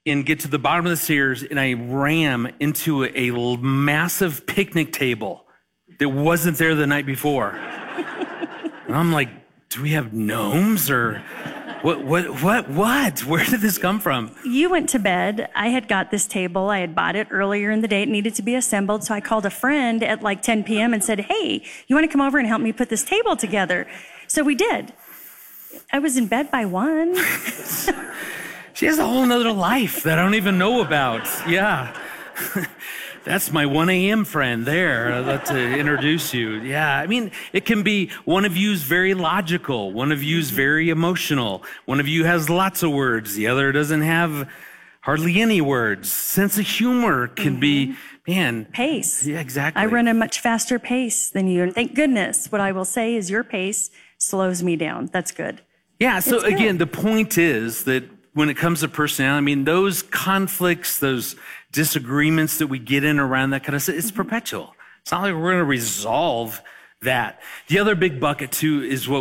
and get to the bottom of the stairs, and I ram into a massive picnic table that wasn't there the night before. And I'm like, do we have gnomes or what? Where did this come from? You went to bed. I had got this table. I had bought it earlier in the day. It needed to be assembled. So I called a friend at like 10 p.m. and said, hey, you want to come over and help me put this table together? So we did. I was in bed by 1. She has a whole nother life that I don't even know about. Yeah. That's my 1 a.m. friend there. I'd love to introduce you. Yeah, I mean, it can be one of you's very logical, one of you's very emotional, one of you has lots of words, the other doesn't have hardly any words. Sense of humor can be, man. Pace. Yeah, exactly. I run a much faster pace than you. And thank goodness, what I will say is your pace slows me down. That's good. Yeah, so again, the point is that when it comes to personality, I mean, those conflicts, those disagreements that we get in around that kind of stuff, it's perpetual. It's not like we're going to resolve that. The other big bucket, too, is what